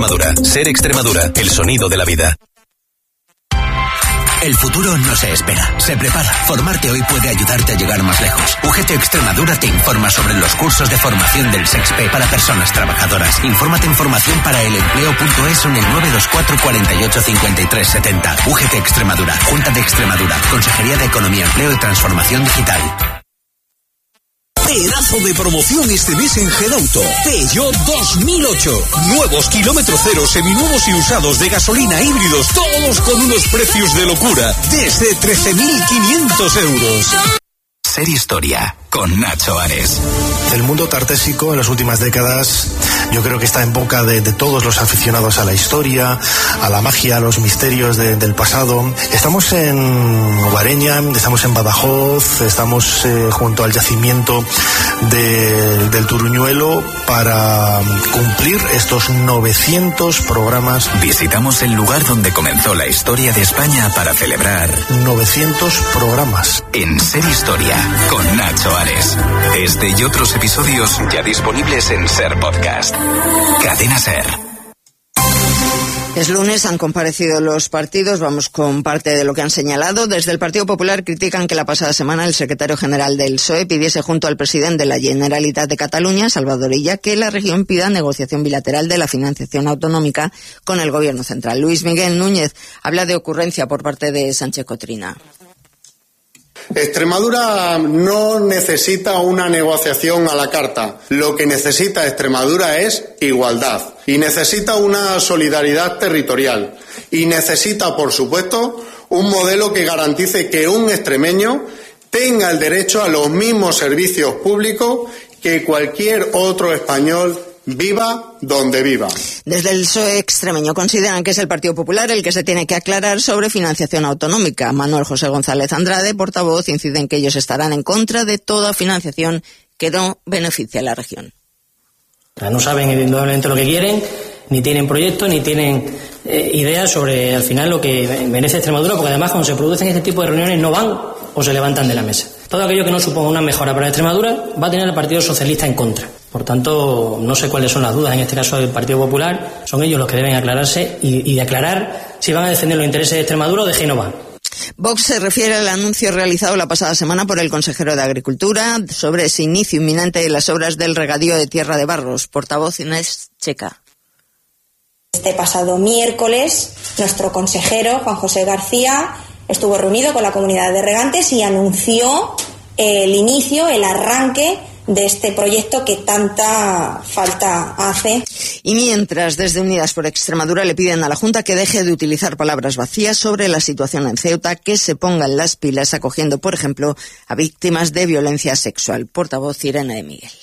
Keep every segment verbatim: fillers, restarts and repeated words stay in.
Extremadura. Ser Extremadura, el sonido de la vida. El futuro no se espera, se prepara. Formarte hoy puede ayudarte a llegar más lejos. U G T Extremadura te informa sobre los cursos de formación del SEXPE para personas trabajadoras. Infórmate en formación para el empleo punto es o en el nueve dos cuatro, cuatro ocho, cinco tres siete cero. U G T Extremadura, Junta de Extremadura, Consejería de Economía, Empleo y Transformación Digital. Pedazo de promoción este mes en Gedauto. Peugeot dos mil ocho. Nuevos kilómetro cero, seminuevos y usados de gasolina, híbridos, todos con unos precios de locura. Desde trece mil quinientos euros. Ser Historia, con Nacho Ares. El mundo tartésico en las últimas décadas yo creo que está en boca de, de todos los aficionados a la historia, a la magia, a los misterios de, del pasado. Estamos en Guareña, estamos en Badajoz, estamos eh, junto al yacimiento de, del Turuñuelo para cumplir estos novecientos programas. Visitamos el lugar donde comenzó la historia de España para celebrar novecientos programas. En Ser Historia, con Nacho Ares. Este y otros episodios ya disponibles en Ser Podcast. Cadena Ser. Es lunes, han comparecido los partidos, vamos con parte de lo que han señalado. Desde el Partido Popular critican que la pasada semana el secretario general del P S O E pidiese junto al presidente de la Generalitat de Cataluña, Salvador Illa, que la región pida negociación bilateral de la financiación autonómica con el gobierno central. Luis Miguel Núñez habla de ocurrencia por parte de Sánchez Cotrina. Extremadura no necesita una negociación a la carta. Lo que necesita Extremadura es igualdad y necesita una solidaridad territorial y necesita, por supuesto, un modelo que garantice que un extremeño tenga el derecho a los mismos servicios públicos que cualquier otro español, viva donde viva. Desde el P S O E extremeño consideran que es el Partido Popular el que se tiene que aclarar sobre financiación autonómica. Manuel José González Andrade, portavoz, incide en que ellos estarán en contra de toda financiación que no beneficie a la región. No saben indudablemente lo que quieren, ni tienen proyectos, ni tienen eh, ideas sobre al final lo que merece Extremadura, porque además cuando se producen este tipo de reuniones no van o se levantan de la mesa. Todo aquello que no suponga una mejora para Extremadura va a tener el Partido Socialista en contra. Por tanto, no sé cuáles son las dudas, en este caso del Partido Popular, son ellos los que deben aclararse y, y de aclarar si van a defender los intereses de Extremadura o de Génova. Vox se refiere al anuncio realizado la pasada semana por el consejero de Agricultura sobre ese inicio inminente de las obras del regadío de Tierra de Barros. Portavoz Inés Checa. Este pasado miércoles, nuestro consejero, Juan José García, estuvo reunido con la comunidad de regantes y anunció el inicio, el arranque de este proyecto que tanta falta hace. Y mientras, desde Unidas por Extremadura le piden a la Junta que deje de utilizar palabras vacías sobre la situación en Ceuta, que se pongan las pilas acogiendo, por ejemplo, a víctimas de violencia sexual. Portavoz Irene de Miguel.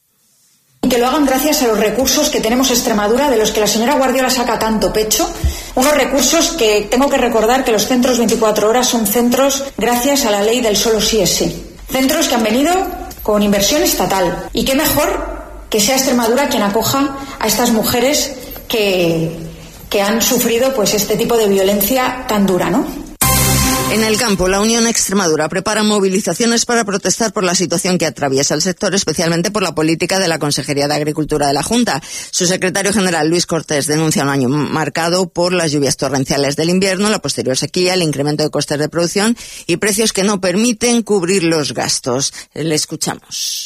Y que lo hagan gracias a los recursos que tenemos Extremadura, de los que la señora Guardiola saca tanto pecho. Unos recursos que tengo que recordar que los centros veinticuatro horas son centros gracias a la ley del solo sí es sí. Centros que han venido con inversión estatal. Y qué mejor que sea Extremadura quien acoja a estas mujeres que, que han sufrido pues este tipo de violencia tan dura, ¿no? En el campo, la Unión Extremadura prepara movilizaciones para protestar por la situación que atraviesa el sector, especialmente por la política de la Consejería de Agricultura de la Junta. Su secretario general, Luis Cortés, denuncia un año marcado por las lluvias torrenciales del invierno, la posterior sequía, el incremento de costes de producción y precios que no permiten cubrir los gastos. Le escuchamos.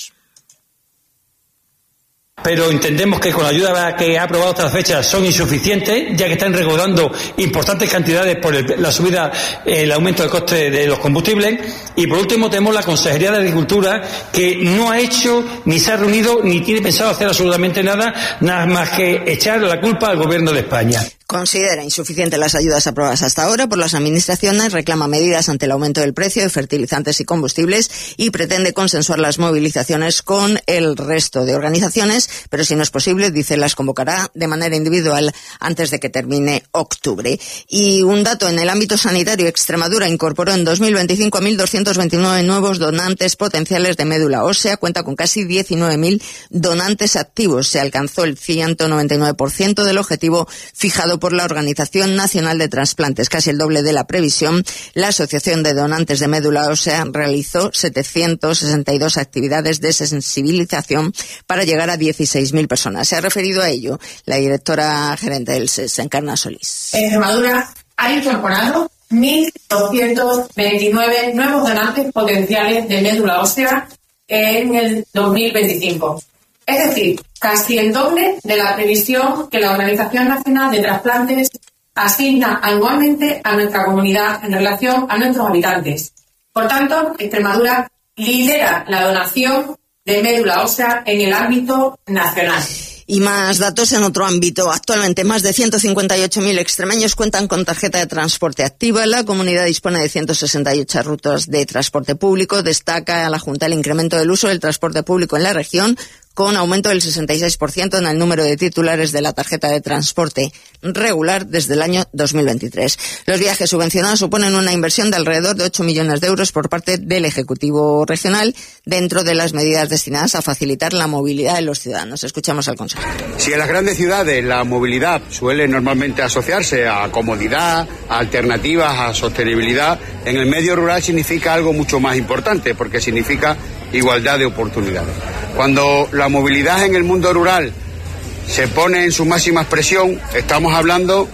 Pero entendemos que con la ayuda que ha aprobado hasta la fecha son insuficientes, ya que están recaudando importantes cantidades por el, la subida, el aumento del coste de los combustibles. Y por último tenemos la Consejería de Agricultura, que no ha hecho, ni se ha reunido, ni tiene pensado hacer absolutamente nada, nada más que echar la culpa al Gobierno de España. Considera insuficientes las ayudas aprobadas hasta ahora por las administraciones, reclama medidas ante el aumento del precio de fertilizantes y combustibles y pretende consensuar las movilizaciones con el resto de organizaciones, pero si no es posible, dice, las convocará de manera individual antes de que termine octubre. Y un dato, en el ámbito sanitario, Extremadura incorporó en dos mil veinticinco a mil doscientos veintinueve nuevos donantes potenciales de médula ósea, cuenta con casi diecinueve mil donantes activos. Se alcanzó el ciento noventa y nueve por ciento del objetivo fijado por por la Organización Nacional de Trasplantes, casi el doble de la previsión. La Asociación de Donantes de Médula Ósea realizó setecientas sesenta y dos actividades de sensibilización para llegar a dieciséis mil personas. Se ha referido a ello la directora gerente del S E S, Encarna Solís. Extremadura ha incorporado mil doscientos veintinueve nuevos donantes potenciales de médula ósea en el dos mil veinticinco. Es decir, casi el doble de la previsión que la Organización Nacional de Trasplantes asigna anualmente a nuestra comunidad en relación a nuestros habitantes. Por tanto, Extremadura lidera la donación de médula ósea en el ámbito nacional. Y más datos en otro ámbito. Actualmente más de ciento cincuenta y ocho mil extremeños cuentan con tarjeta de transporte activa. La comunidad dispone de ciento sesenta y ocho rutas de transporte público. Destaca a la Junta el incremento del uso del transporte público en la región, con aumento del sesenta y seis por ciento en el número de titulares de la tarjeta de transporte regular desde el año dos mil veintitrés. Los viajes subvencionados suponen una inversión de alrededor de ocho millones de euros por parte del Ejecutivo Regional, dentro de las medidas destinadas a facilitar la movilidad de los ciudadanos. Escuchamos al consejero. Si en las grandes ciudades la movilidad suele normalmente asociarse a comodidad, a alternativas, a sostenibilidad, en el medio rural significa algo mucho más importante, porque significa igualdad de oportunidades. Cuando la movilidad en el mundo rural se pone en su máxima expresión, estamos hablando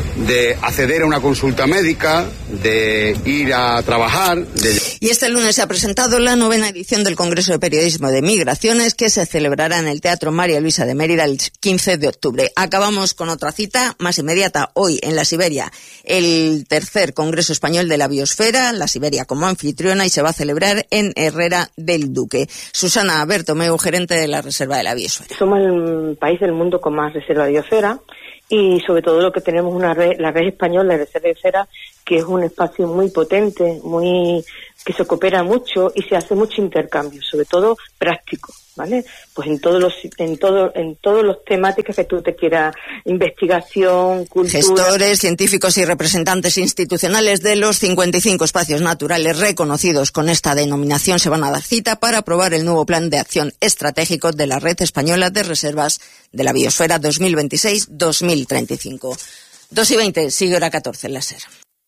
de acceder a una consulta médica, de ir a trabajar. De... Y este lunes se ha presentado la novena edición del Congreso de Periodismo de Migraciones, que se celebrará en el Teatro María Luisa de Mérida el quince de octubre. Acabamos con otra cita más inmediata. Hoy en la Siberia, el tercer Congreso Español de la Biosfera, la Siberia como anfitriona, y se va a celebrar en Herrera del Duque. Susana Bertomeu, gerente de la Reserva de la Biosfera. Somos el país del mundo con más reserva de biosfera. Y sobre todo lo que tenemos una red, la red española de reserva de biosfera, que es un espacio muy potente, muy que se coopera mucho y se hace mucho intercambio, sobre todo práctico, ¿vale? Pues en todos los en todo en todos los temáticas que tú te quieras, investigación, cultura. Gestores, científicos y representantes institucionales de los cincuenta y cinco espacios naturales reconocidos con esta denominación se van a dar cita para aprobar el nuevo plan de acción estratégico de la Red Española de Reservas de la Biosfera dos mil veintiséis a dos mil treinta y cinco. dos y veinte, sigue hora catorce en la SER.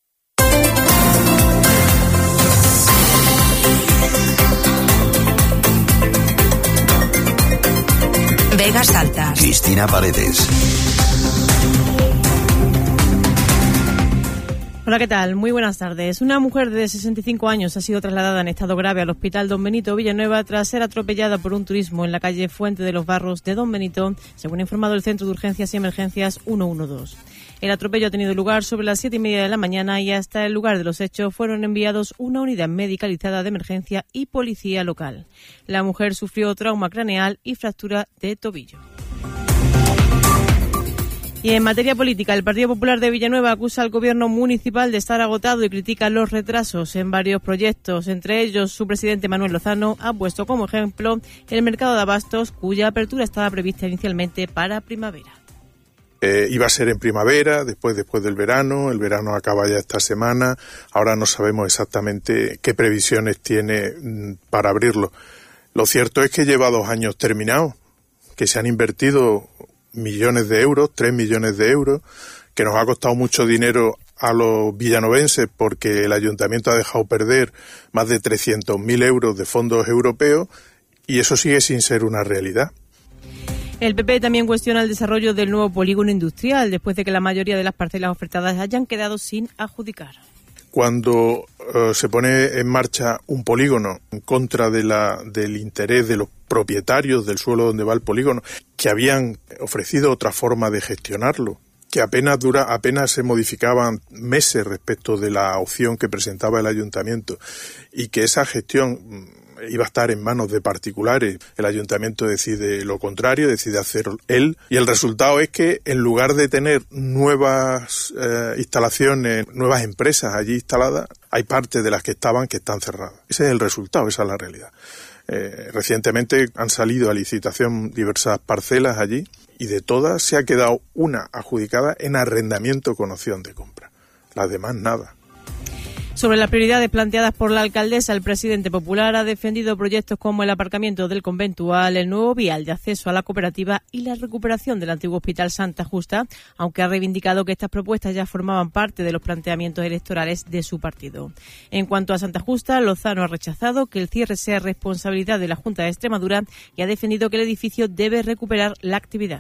Vegas Altas. Cristina Paredes. Hola, ¿qué tal? Muy buenas tardes. Una mujer de sesenta y cinco años ha sido trasladada en estado grave al Hospital Don Benito Villanueva tras ser atropellada por un turismo en la calle Fuente de los Barros de Don Benito, según ha informado el Centro de Urgencias y Emergencias ciento doce. El atropello ha tenido lugar sobre las siete y media de la mañana y hasta el lugar de los hechos fueron enviados una unidad medicalizada de emergencia y policía local. La mujer sufrió trauma craneal y fractura de tobillo. Y en materia política, el Partido Popular de Villanueva acusa al gobierno municipal de estar agotado y critica los retrasos en varios proyectos. Entre ellos, su presidente Manuel Lozano ha puesto como ejemplo el mercado de abastos, cuya apertura estaba prevista inicialmente para primavera. Eh, iba a ser en primavera, después después del verano, el verano acaba ya esta semana, ahora no sabemos exactamente qué previsiones tiene mm, para abrirlo. Lo cierto es que lleva dos años terminado, que se han invertido millones de euros, tres millones de euros, que nos ha costado mucho dinero a los villanovenses porque el ayuntamiento ha dejado perder más de trescientos mil euros de fondos europeos y eso sigue sin ser una realidad. El P P también cuestiona el desarrollo del nuevo polígono industrial después de que la mayoría de las parcelas ofertadas hayan quedado sin adjudicar. Cuando uh, se pone en marcha un polígono en contra de la, del interés de los propietarios del suelo donde va el polígono, que habían ofrecido otra forma de gestionarlo, que apenas dura, apenas se modificaban meses respecto de la opción que presentaba el ayuntamiento, y que esa gestión iba a estar en manos de particulares. El ayuntamiento decide lo contrario, decide hacer él, y el resultado es que en lugar de tener nuevas eh, instalaciones, nuevas empresas allí instaladas, hay parte de las que estaban que están cerradas. Ese es el resultado, esa es la realidad. Eh, recientemente han salido a licitación diversas parcelas allí y de todas se ha quedado una adjudicada en arrendamiento con opción de compra. Las demás nada. Sobre las prioridades planteadas por la alcaldesa, el presidente popular ha defendido proyectos como el aparcamiento del conventual, el nuevo vial de acceso a la cooperativa y la recuperación del antiguo Hospital Santa Justa, aunque ha reivindicado que estas propuestas ya formaban parte de los planteamientos electorales de su partido. En cuanto a Santa Justa, Lozano ha rechazado que el cierre sea responsabilidad de la Junta de Extremadura y ha defendido que el edificio debe recuperar la actividad.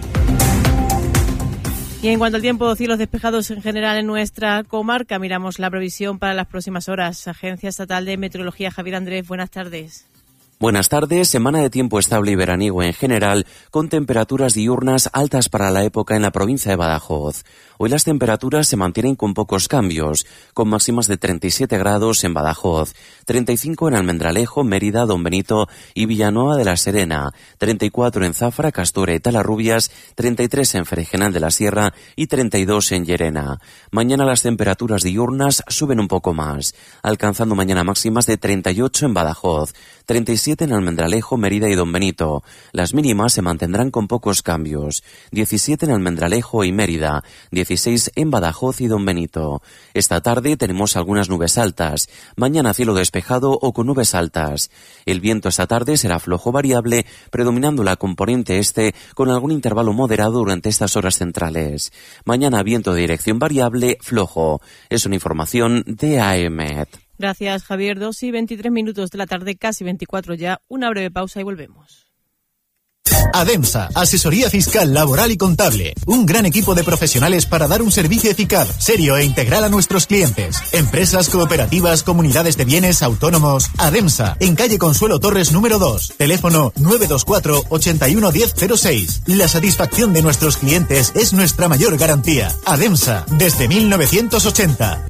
Y en cuanto al tiempo, cielos despejados en general en nuestra comarca. Miramos la previsión para las próximas horas. Agencia Estatal de Meteorología, Javier Andrés, buenas tardes. Buenas tardes, semana de tiempo estable y veraniego en general, con temperaturas diurnas altas para la época en la provincia de Badajoz. Hoy las temperaturas se mantienen con pocos cambios, con máximas de treinta y siete grados en Badajoz, treinta y cinco en Almendralejo, Mérida, Don Benito y Villanueva de la Serena, treinta y cuatro en Zafra, Castura y Talarrubias, treinta y tres en Fregenal de la Sierra y treinta y dos en Llerena. Mañana las temperaturas diurnas suben un poco más, alcanzando mañana máximas de treinta y ocho en Badajoz, treinta y siete en Almendralejo, Mérida y Don Benito. Las mínimas se mantendrán con pocos cambios. diecisiete en Almendralejo y Mérida, dieciséis en Badajoz y Don Benito. Esta tarde tenemos algunas nubes altas. Mañana cielo despejado o con nubes altas. El viento esta tarde será flojo variable, predominando la componente este con algún intervalo moderado durante estas horas centrales. Mañana viento de dirección variable, flojo. Es una información de A E M E T. Gracias, Javier. Dos y veintitrés minutos de la tarde, casi veinticuatro ya. Una breve pausa y volvemos. ADEMSA, asesoría fiscal, laboral y contable. Un gran equipo de profesionales para dar un servicio eficaz, serio e integral a nuestros clientes. Empresas, cooperativas, comunidades de bienes, autónomos. ADEMSA, en calle Consuelo Torres número dos. Teléfono nueve dos cuatro, ochenta y uno, diez cero seis. La satisfacción de nuestros clientes es nuestra mayor garantía. ADEMSA, desde mil novecientos ochenta.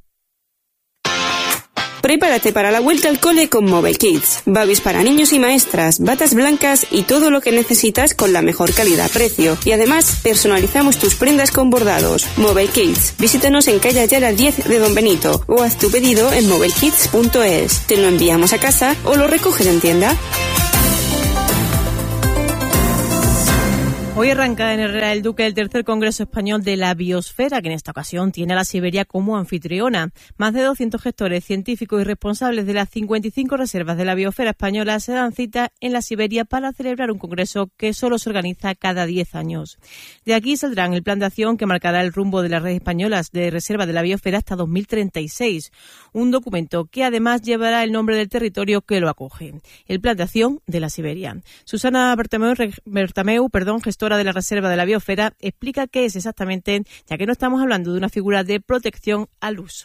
Prepárate para la vuelta al cole con Mobile Kids. Babys para niños y maestras, batas blancas y todo lo que necesitas con la mejor calidad-precio. Y además, personalizamos tus prendas con bordados. Mobile Kids. Visítanos en calle Ayala diez de Don Benito o haz tu pedido en mobile kids punto es. Te lo enviamos a casa o lo recoges en tienda. Hoy arranca en Herrera del Duque el tercer Congreso Español de la Biosfera, que en esta ocasión tiene a la Siberia como anfitriona. Más de doscientos gestores, científicos y responsables de las cincuenta y cinco reservas de la biosfera española se dan cita en la Siberia para celebrar un congreso que solo se organiza cada diez años. De aquí saldrán el plan de acción que marcará el rumbo de las redes españolas de reserva de la biosfera hasta dos mil treinta y seis. Un documento que además llevará el nombre del territorio que lo acoge. El plan de acción de la Siberia. Susana Bertameu, Bertameu perdón, gestora de la Reserva de la Biosfera, explica qué es exactamente, ya que no estamos hablando de una figura de protección al uso.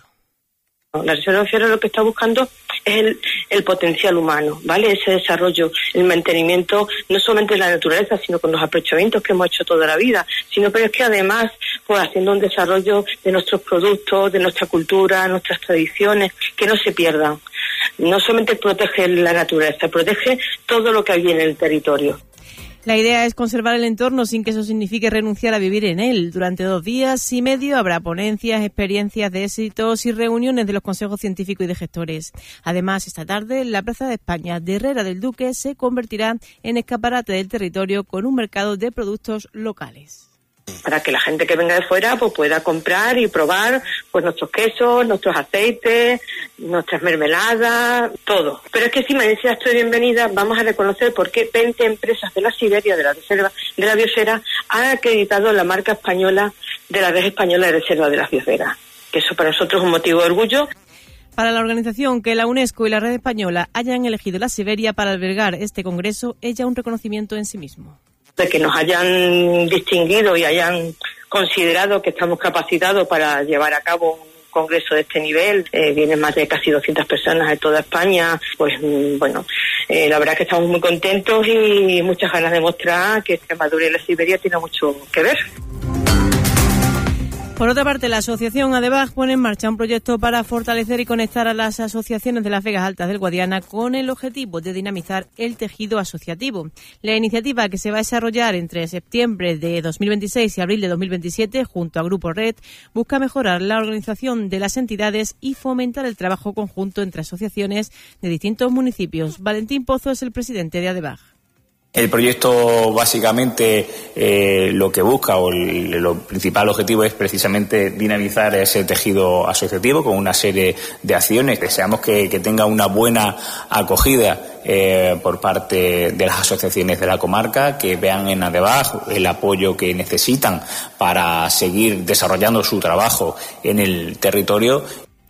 La Reserva Biosfera lo que está buscando es el, el potencial humano, ¿vale? Ese desarrollo, el mantenimiento, no solamente de la naturaleza, sino con los aprovechamientos que hemos hecho toda la vida, sino pero es que además, pues haciendo un desarrollo de nuestros productos, de nuestra cultura, nuestras tradiciones, que no se pierdan. No solamente protege la naturaleza, protege todo lo que hay en el territorio. La idea es conservar el entorno sin que eso signifique renunciar a vivir en él. Durante dos días y medio habrá ponencias, experiencias de éxitos y reuniones de los consejos científicos y de gestores. Además, esta tarde, la Plaza de España de Herrera del Duque se convertirá en escaparate del territorio con un mercado de productos locales. Para que la gente que venga de fuera pues pueda comprar y probar pues nuestros quesos, nuestros aceites, nuestras mermeladas, todo. Pero es que si me decía estoy bienvenida, vamos a reconocer por qué veinte empresas de la Siberia, de la Reserva de la Biosfera, han acreditado la marca española de la Red Española de Reserva de la Biosfera. Que eso para nosotros es un motivo de orgullo. Para la organización, que la UNESCO y la Red Española hayan elegido la Siberia para albergar este congreso es ya un reconocimiento en sí mismo. De que nos hayan distinguido y hayan considerado que estamos capacitados para llevar a cabo un congreso de este nivel. Eh, vienen más de casi doscientas personas de toda España. Pues bueno, eh, la verdad es que estamos muy contentos y muchas ganas de mostrar que Extremadura y la Siberia tienen mucho que ver. Por otra parte, la asociación ADEBAG pone en marcha un proyecto para fortalecer y conectar a las asociaciones de las Vegas Altas del Guadiana con el objetivo de dinamizar el tejido asociativo. La iniciativa, que se va a desarrollar entre septiembre de dos mil veintiséis y abril de dos mil veintisiete junto a Grupo Red, busca mejorar la organización de las entidades y fomentar el trabajo conjunto entre asociaciones de distintos municipios. Valentín Pozo es el presidente de ADEBAG. El proyecto básicamente eh, lo que busca o el, el principal objetivo es precisamente dinamizar ese tejido asociativo con una serie de acciones. Deseamos que, que tenga una buena acogida eh, por parte de las asociaciones de la comarca, que vean en ADEVAG el apoyo que necesitan para seguir desarrollando su trabajo en el territorio.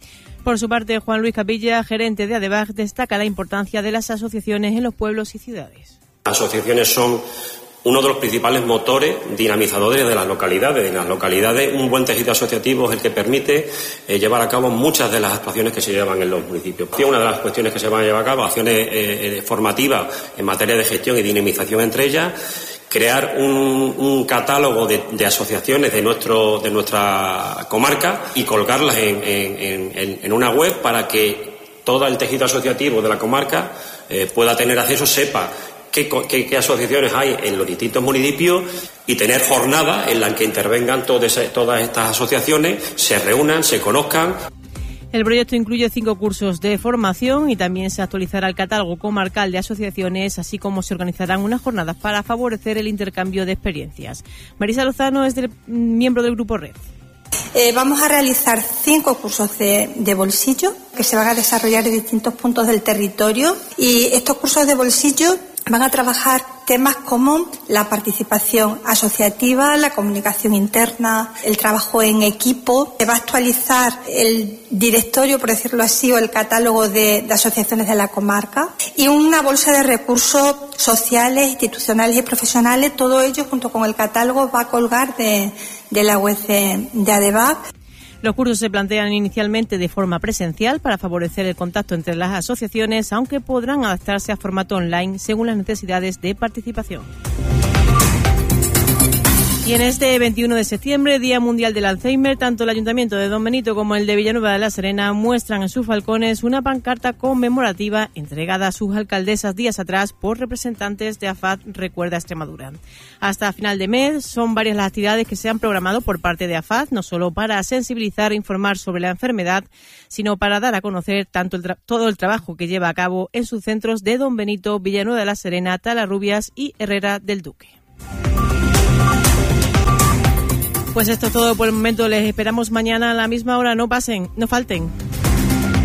Por su parte, Juan Luis Capilla, gerente de ADEVAG, destaca la importancia de las asociaciones en los pueblos y ciudades. Las asociaciones son uno de los principales motores dinamizadores de las localidades. En las localidades un buen tejido asociativo es el que permite eh, llevar a cabo muchas de las actuaciones que se llevan en los municipios. Una de las cuestiones que se van a llevar a cabo, acciones eh, formativas en materia de gestión y dinamización entre ellas, crear un, un catálogo de, de asociaciones de nuestro de nuestra comarca y colgarlas en, en, en, en una web para que todo el tejido asociativo de la comarca eh, pueda tener acceso, sepa Qué, qué, qué asociaciones hay en los distintos municipios y tener jornadas en las que intervengan todas, todas estas asociaciones, se reúnan, se conozcan. El proyecto incluye cinco cursos de formación y también se actualizará el catálogo comarcal de asociaciones, así como se organizarán unas jornadas para favorecer el intercambio de experiencias. Marisa Lozano es del, miembro del Grupo Red. Eh, vamos a realizar cinco cursos de, de bolsillo que se van a desarrollar en distintos puntos del territorio, y estos cursos de bolsillo van a trabajar temas como la participación asociativa, la comunicación interna, el trabajo en equipo. Se va a actualizar el directorio, por decirlo así, o el catálogo de, de asociaciones de la comarca, y una bolsa de recursos sociales, institucionales y profesionales. Todo ello, junto con el catálogo, va a colgar de, de la web de, de ADEVAG. Los cursos se plantean inicialmente de forma presencial para favorecer el contacto entre las asociaciones, aunque podrán adaptarse a formato online según las necesidades de participación. Y en este veintiuno de septiembre, Día Mundial del Alzheimer, tanto el Ayuntamiento de Don Benito como el de Villanueva de la Serena muestran en sus balcones una pancarta conmemorativa entregada a sus alcaldesas días atrás por representantes de AFAD Recuerda Extremadura. Hasta final de mes son varias las actividades que se han programado por parte de AFAD, no solo para sensibilizar e informar sobre la enfermedad, sino para dar a conocer tanto el tra- todo el trabajo que lleva a cabo en sus centros de Don Benito, Villanueva de la Serena, Talarrubias y Herrera del Duque. Pues esto es todo por el momento. Les esperamos mañana a la misma hora. No pasen, no falten.